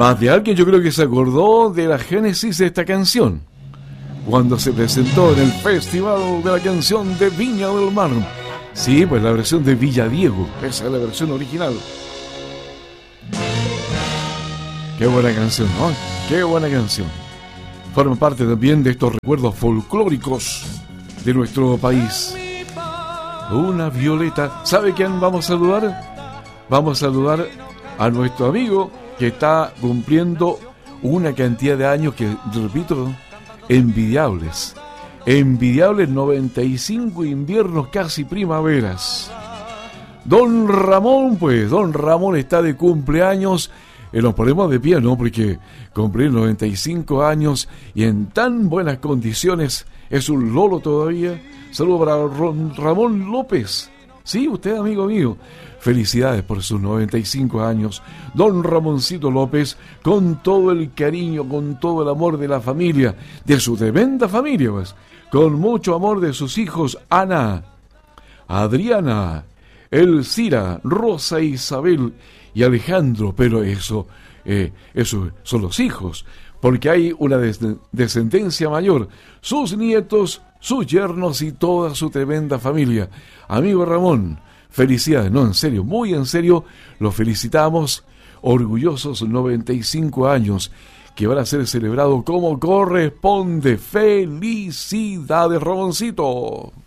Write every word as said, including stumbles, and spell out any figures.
Más de alguien yo creo que se acordó de la génesis de esta canción cuando se presentó en el Festival de la Canción de Viña del Mar. Sí, pues la versión de Villadiego, esa es la versión original. Qué buena canción, ¿no? Qué buena canción. Forma parte también de estos recuerdos folclóricos de nuestro país. Una violeta. ¿Sabe quién vamos a saludar? Vamos a saludar a nuestro amigo que está cumpliendo una cantidad de años que, repito, envidiables. Envidiables noventa y cinco inviernos, casi primaveras. Don Ramón, pues, don Ramón está de cumpleaños. Eh, nos ponemos de pie, ¿no? Porque cumplir noventa y cinco años y en tan buenas condiciones, es un lolo todavía. Saludos para Ron, Ramón López. Sí, usted, amigo mío. Felicidades por sus noventa y cinco años. Don Ramoncito López, con todo el cariño, con todo el amor de la familia, de su tremenda familia, pues. Con mucho amor de sus hijos Ana, Adriana, Elcira, Rosa Isabel y Alejandro. Pero eso, eh, eso son los hijos, porque hay una des- descendencia mayor. Sus nietos, sus yernos y toda su tremenda familia. Amigo Ramón, felicidades, no, en serio, muy en serio, los felicitamos, orgullosos noventa y cinco años, que van a ser celebrados como corresponde. ¡Felicidades, Ramoncito!